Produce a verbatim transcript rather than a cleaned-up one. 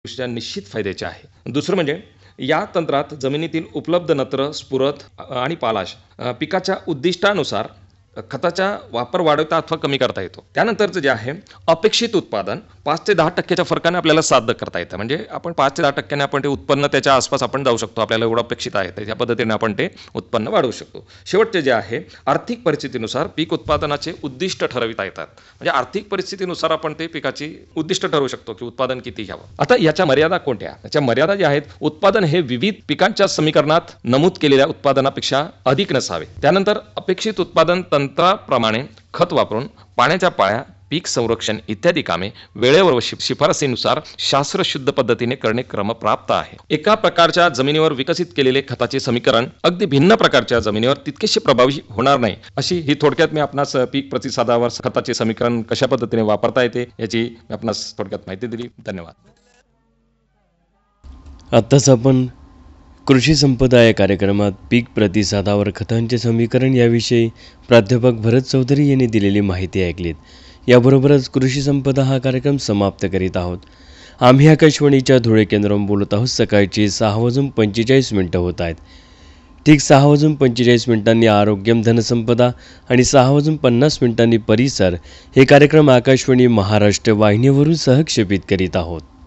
दृष्ट्या निश्चित फायद्याचे आहे. दुसरं म्हणजे या तंत्रात जमिनीतील उपलब्ध नत्र, स्फुरद आणि पालाश अ, पिकाच्या उद्दिष्टानुसार खताचा वापर वाढवता अथवा कमी करता येतो. त्यानंतरचं जे आहे अपेक्षित उत्पादन पाच ते दहा टक्क्याच्या फरकाने आपल्याला साध्य करता येतं. म्हणजे आपण पाच ते दहा टक्क्याने आपण ते उत्पन्न त्याच्या आसपास आपण जाऊ शकतो. आपल्याला एवढं अपेक्षित आहे तर त्या पद्धतीने आपण ते उत्पन्न वाढवू शकतो. शेवटचे जे आहे आर्थिक परिस्थितीनुसार पीक उत्पादनाचे उद्दिष्ट ठरविता येतात. म्हणजे आर्थिक परिस्थितीनुसार आपण ते पिकाची उद्दिष्ट ठरवू शकतो की उत्पादन किती घ्यावं. आता याच्या मर्यादा कोणत्या? याच्या मर्यादा ज्या आहेत, उत्पादन हे विविध पिकांच्या समीकरणात नमूद केलेल्या उत्पादनापेक्षा अधिक नसावे. त्यानंतर अपेक्षित उत्पादन तंत्राप्रमाणे खत वापरून पाण्याच्या पाळ्या, पीक संरक्षण इत्यादी कामे वेळेवर व शिफारसीनुसार शास्त्रशुद्ध पद्धतीने करणे क्रमप्राप्त आहे. एका प्रकारच्या जमिनीवर विकसित केलेले खताचे समीकरण अगदी भिन्न प्रकारच्या जमिनीवर तितकेसे प्रभावी होणार नाही. अशी ही थोडक्यात मी आपणास पीक प्रतिसादावर खताचे समीकरण कशा पद्धतीने वापरता येते याची मी आपणास थोडक्यात माहिती दिली. धन्यवाद. आत्ताच आपण कृषी संपदा या कार्यक्रमात पीक प्रतिसादावर खतांचे समीकरण याविषयी प्राध्यापक भरत चौधरी यांनी दिलेली माहिती ऐकलीत. याबरोबरच कृषी संपदा हा कार्यक्रम समाप्त करीत आहोत. आम्ही आकाशवाणीच्या धुळे केंद्रावरून बोलत आहोत. सकाळची सहा वाजून पंचेचाळीस मिनटं होत आहेत. ठीक सहा वाजून पंचेचाळीस मिनिटांनी आरोग्यम धनसंपदा आणि सहा वाजून पन्नास मिनिटांनी परिसर हे कार्यक्रम आकाशवाणी महाराष्ट्र वाहिनीवरून सहक्षेपित करीत आहोत.